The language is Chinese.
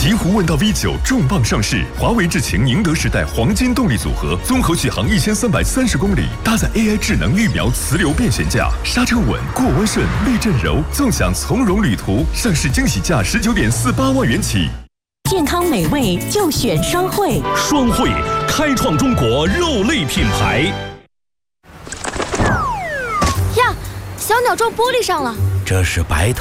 极狐问道 V9 重磅上市，华为智擎宁德时代黄金动力组合，综合续航1330公里，搭载 AI 智能预瞄磁流变悬架，刹车稳，过弯顺，避震柔，纵享从容旅途。上市惊喜价19.48万元起。 健康美味就选双汇， 双汇开创中国肉类品牌。 呀，小鸟撞玻璃上了。 这是白头